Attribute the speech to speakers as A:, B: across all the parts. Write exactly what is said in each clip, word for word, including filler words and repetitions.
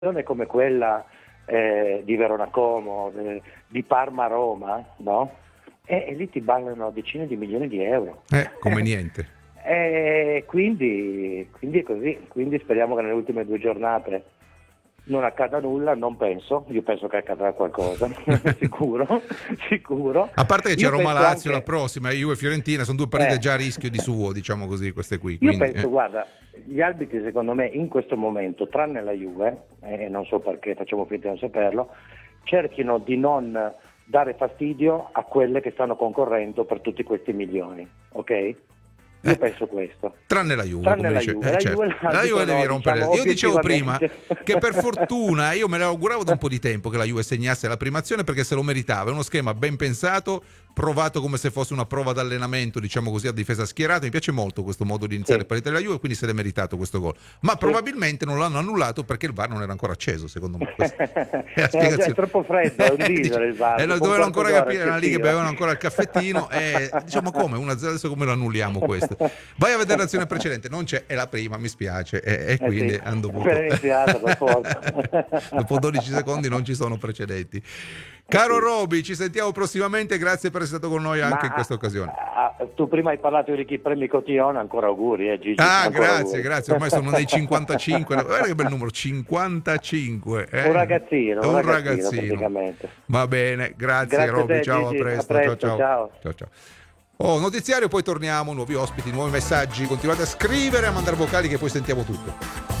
A: come quella eh, di Verona Como, eh, di Parma Roma, no? E, e lì ti ballano decine di milioni di euro.
B: Eh, come niente.
A: E quindi, quindi è così, quindi speriamo che nelle ultime due giornate non accada nulla, non penso, io penso che accadrà qualcosa, sicuro, sicuro.
B: A parte che c'è
A: Io
B: Roma-Lazio
A: anche...
B: la prossima, Juve e Fiorentina, sono due partite
A: eh.
B: già a rischio di suo, diciamo così, queste qui.
A: Io
B: Quindi,
A: penso,
B: eh.
A: guarda, gli arbitri secondo me in questo momento, tranne la Juve, e eh, non so perché, facciamo finta di non saperlo, cerchino di non dare fastidio a quelle che stanno concorrendo per tutti questi milioni, ok? Io
B: Eh,
A: penso questo.
B: tranne la Juve,
A: Tranne
B: come
A: la
B: dice,
A: Juve.
B: eh,
A: La
B: certo.
A: Juve la
B: la Juve
A: dicono,
B: devi rompere.
A: diciamo,
B: Io dicevo prima
A: obiettivamente.
B: che per fortuna io me lo auguravo da un po' di tempo che la Juve segnasse la prima azione, perché se lo meritava. È uno schema ben pensato, provato come se fosse una prova d'allenamento, diciamo così, a difesa schierata. Mi piace molto questo modo di iniziare
A: Sì.
B: le partite della Juve, quindi se l'è meritato questo gol. Ma
A: Sì.
B: probabilmente non l'hanno annullato perché il V A R non era ancora acceso, secondo me. Questa è la
A: è,
B: spiegazione.
A: è troppo freddo, è un diesel il V A R.
B: E lo
A: dopo un
B: dovevano
A: quarto
B: ancora
A: d'ora
B: capire,
A: che
B: erano lì che
A: tira.
B: bevevano ancora il caffettino e diciamo come uno a zero, adesso come lo annulliamo questo. Vai a vedere l'azione precedente, non c'è, è la prima, mi spiace, e, e
A: Eh
B: quindi
A: sì,
B: hanno dovuto
A: appena iniziato, per forza.
B: dopo dodici secondi non ci sono precedenti. Caro
A: Eh sì.
B: Roby, ci sentiamo prossimamente, grazie per essere stato con noi anche
A: Ma,
B: in questa occasione.
A: ah, tu prima hai parlato di chi premi Cotillon, ancora auguri, eh, Gigi.
B: Ah,
A: ancora
B: grazie,
A: auguri.
B: grazie, ormai sono dei cinquantacinque, guarda che bel numero, cinquantacinque. Eh?
A: Un ragazzino, un,
B: un
A: ragazzino,
B: ragazzino.
A: praticamente.
B: Va bene, grazie,
A: Grazie a
B: Roby,
A: te,
B: ciao,
A: Gigi,
B: a presto,
A: a presto,
B: ciao, ciao.
A: ciao.
B: ciao, ciao. Oh, notiziario, poi torniamo, nuovi ospiti, nuovi messaggi, continuate a scrivere, a mandare vocali che poi sentiamo tutto.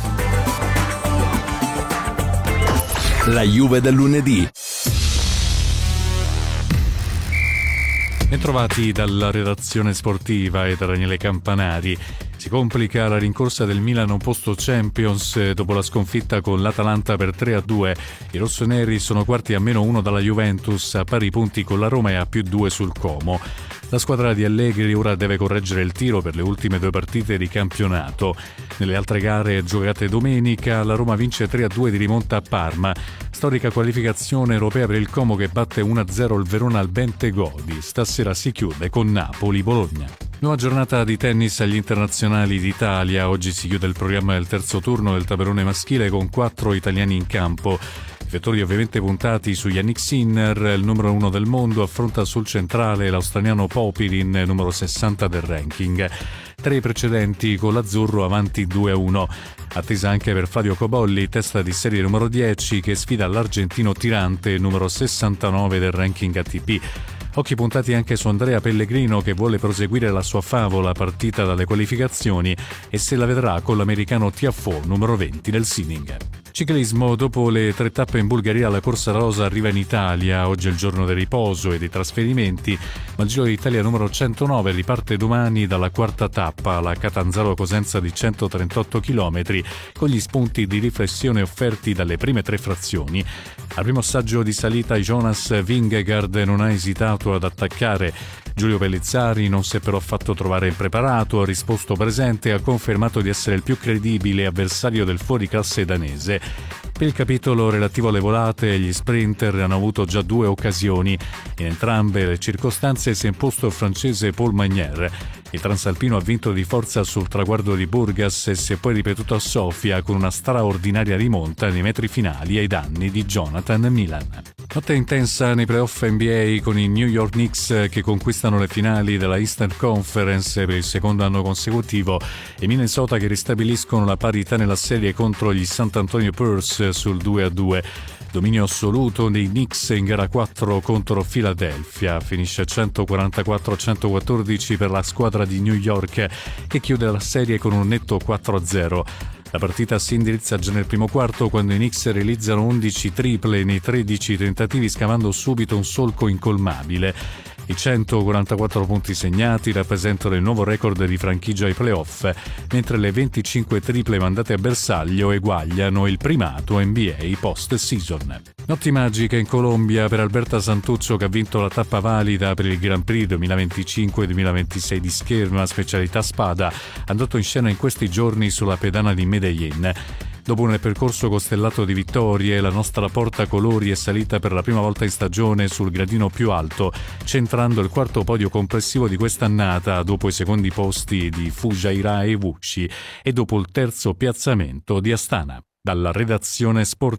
C: La Juve del lunedì.
D: Bentrovati dalla redazione sportiva e da Daniele Campanari. Si complica la rincorsa del Milan posto Champions dopo la sconfitta con l'Atalanta per tre a due. I rossoneri sono quarti a meno uno dalla Juventus, a pari punti con la Roma e a più due sul Como. La squadra di Allegri ora deve correggere il tiro per le ultime due partite di campionato. Nelle altre gare giocate domenica, la Roma vince tre a due di rimonta a Parma. Storica qualificazione europea per il Como che batte uno a zero il Verona al Bentegodi. Stasera si chiude con Napoli-Bologna. Nuova giornata di tennis agli internazionali d'Italia. Oggi si chiude il programma del terzo turno del tabellone maschile con quattro italiani in campo. I vettori ovviamente puntati su Yannick Sinner, il numero uno del mondo, affronta sul centrale l'australiano Popirin, numero sessanta del ranking. Tre precedenti con l'azzurro avanti due a uno. Attesa anche per Fabio Cobolli, testa di serie numero dieci, che sfida l'argentino Tirante, numero sessantanove del ranking A T P. Occhi puntati anche su Andrea Pellegrino, che vuole proseguire la sua favola partita dalle qualificazioni e se la vedrà con l'americano Tiafoe, numero venti del Siening. Ciclismo, dopo le tre tappe in Bulgaria la Corsa Rosa arriva in Italia. Oggi è il giorno del riposo e dei trasferimenti, ma il Giro d'Italia numero centonove riparte domani dalla quarta tappa, la Catanzaro-Cosenza di centotrentotto chilometri, con gli spunti di riflessione offerti dalle prime tre frazioni. Al primo assaggio di salita Jonas Vingegaard non ha esitato ad attaccare. Giulio Pellizzari non si è però fatto trovare impreparato, ha risposto presente e ha confermato di essere il più credibile avversario del fuoriclasse danese. Per il capitolo relativo alle volate, gli sprinter hanno avuto già due occasioni. In entrambe le circostanze si è imposto il francese Paul Magnier. Il transalpino ha vinto di forza sul traguardo di Burgas e si è poi ripetuto a Sofia con una straordinaria rimonta nei metri finali ai danni di Jonathan Milan. Notte intensa nei playoff N B A con i New York Knicks che conquistano le finali della Eastern Conference per il secondo anno consecutivo e Minnesota che ristabiliscono la parità nella serie contro gli San Antonio Spurs sul due a due. Dominio assoluto dei Knicks in gara quattro contro Philadelphia. Finisce centoquarantaquattro a centoquattordici per la squadra di New York che chiude la serie con un netto quattro a zero. La partita si indirizza già nel primo quarto quando i Knicks realizzano undici triple nei tredici tentativi, scavando subito un solco incolmabile. I centoquarantaquattro punti segnati rappresentano il nuovo record di franchigia ai playoff, mentre le venticinque triple mandate a bersaglio eguagliano il primato N B A post-season. Notti magiche in Colombia per Alberta Santuccio, che ha vinto la tappa valida per il Grand Prix duemilaventicinque duemilaventisei di scherma, specialità spada, andato in scena in questi giorni sulla pedana di Medellin. Dopo un percorso costellato di vittorie, la nostra portacolori è salita per la prima volta in stagione sul gradino più alto, centrando il quarto podio complessivo di quest'annata dopo i secondi posti di Fujairah e Vucci e dopo il terzo piazzamento di Astana. Dalla redazione sportiva